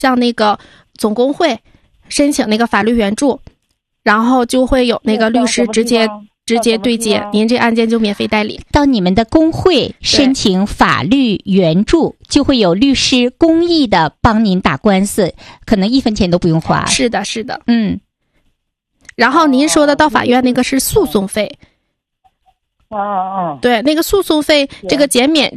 向那个总工会申请那个法律援助，然后就会有那个律师直接对接，您这案件就免费代理。 到你们的工会申请法律援助，就会有律师公益的帮您打官司，可能1分钱都不用花。 是的，是的，然后您说的到法院那个是诉讼费。对，那个诉讼费这个减免